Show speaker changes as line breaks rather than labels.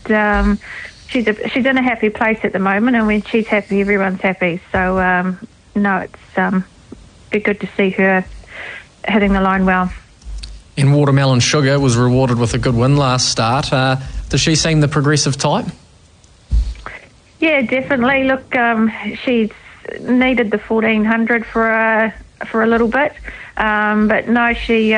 she's in a happy place at the moment, and when she's happy, everyone's happy. So no, it's be good to see her hitting the line well.
And Watermelon Sugar was rewarded with a good win last start. Does she seem the progressive type?
Yeah, definitely. Look, she's needed the 1400 for a little bit, but no, she